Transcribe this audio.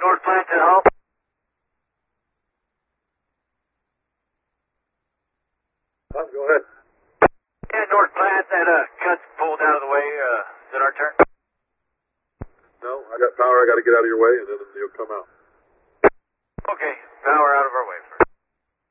North Platte at home. Go ahead. Yeah, North Platte, that cut's pulled out of the way. Is it our turn? No, I got power. I got to get out of your way, and then you'll come out. Okay, power out of our way.